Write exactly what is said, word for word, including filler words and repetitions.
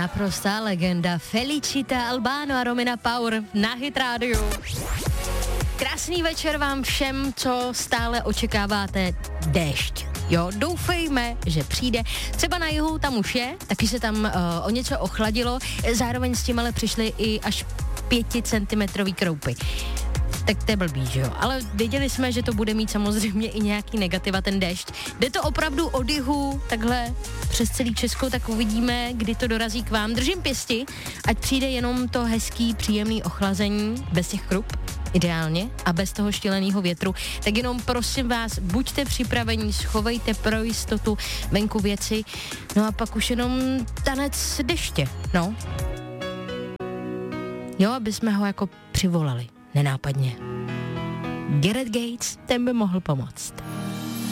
naprostá legenda Felicita Albano a Romina Power na Hit Radio. Krásný večer vám všem, co stále očekáváte déšť. Jo, doufejme, že přijde. Třeba na jihu tam už je, taky se tam uh, o něco ochladilo, zároveň s tím ale přišly i až pěticentimetrový kroupy. Tak to je blbý, že jo? Ale věděli jsme, že to bude mít samozřejmě i nějaký negativa, ten déšť. Jde to opravdu od jihu, takhle přes celý Česko, tak uvidíme, kdy to dorazí k vám. Držím pěsti, ať přijde jenom to hezký, příjemný ochlazení, bez těch krup, ideálně, a bez toho štěleného větru. Tak jenom prosím vás, buďte připravení, schovejte pro jistotu venku věci, no a pak už jenom tanec deště, no. Jo, aby jsme ho jako přivolali. Nenápadně. Gareth Gates, ten by mohl pomoct.